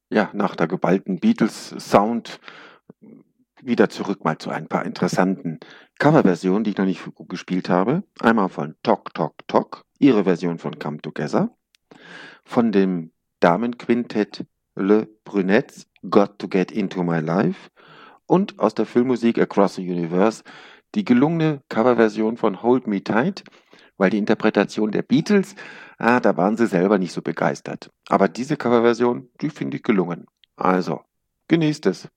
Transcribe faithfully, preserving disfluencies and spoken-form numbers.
Ja, nach der geballten Beatles-Sound wieder zurück mal zu ein paar interessanten Coverversionen, die ich noch nicht gespielt habe. Einmal von Tok Tok Tok, ihre Version von Come Together, von dem Damenquintett Le Brunettes Got to Get Into My Life und aus der Filmmusik Across the Universe die gelungene Coverversion von Hold Me Tight, weil die Interpretation der Beatles, ah, da waren sie selber nicht so begeistert. Aber diese Coverversion, die finde ich gelungen. Also, genießt es.